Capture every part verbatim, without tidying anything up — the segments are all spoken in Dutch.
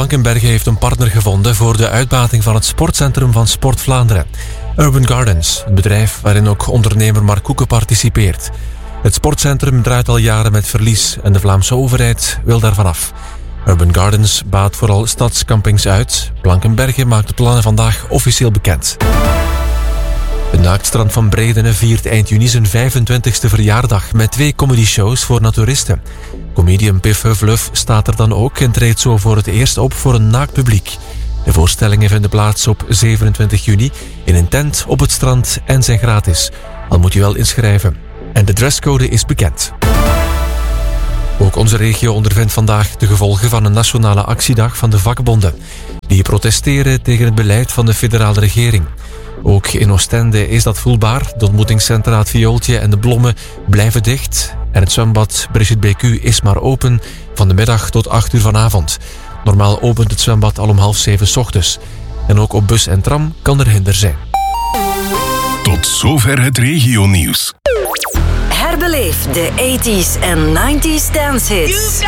Blankenberge heeft een partner gevonden voor de uitbating van het sportcentrum van Sport Vlaanderen. Urban Gardens, het bedrijf waarin ook ondernemer Mark Koeken participeert. Het sportcentrum draait al jaren met verlies en de Vlaamse overheid wil daarvan af. Urban Gardens baat vooral stadscampings uit. Blankenberge maakt de plannen vandaag officieel bekend. Het Naaktstrand van Bredene viert eind juni zijn vijfentwintigste verjaardag met twee comedyshows voor naturisten. Comedian Piff Huffluff staat er dan ook en treedt zo voor het eerst op voor een naakt publiek. De voorstellingen vinden plaats op zevenentwintig juni in een tent op het strand en zijn gratis. Al moet je wel inschrijven. En de dresscode is bekend. Ook onze regio ondervindt vandaag de gevolgen van een nationale actiedag van de vakbonden. Die protesteren tegen het beleid van de federale regering. Ook in Oostende is dat voelbaar. De ontmoetingscentra Het Viooltje en de Bloemen blijven dicht. En het zwembad Brigitte B Q is maar open van de middag tot acht uur vanavond. Normaal opent het zwembad al om half zeven 's ochtends. En ook op bus en tram kan er hinder zijn. Tot zover het regionieuws. Herbeleef de tachtiger en negentiger dancehits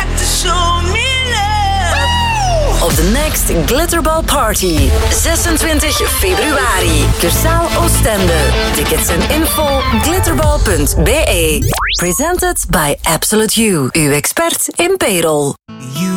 op de Next Glitterball Party. zesentwintig februari. Cursaal Oostende. Tickets en info glitterball punt b e. Presented by Absolute You, uw expert in payroll.